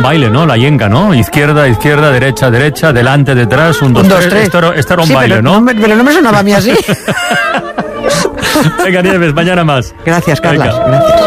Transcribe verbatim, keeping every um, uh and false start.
baile, ¿no? La yenga, ¿no? Izquierda, izquierda, derecha, derecha, delante, detrás, un, dos, un, dos tres. tres. Esto era, esto era un sí, baile, pero, ¿no? no pero no me sonaba a mí así. Venga, Nieves, mañana más. Gracias, Carlas. Venga. Gracias.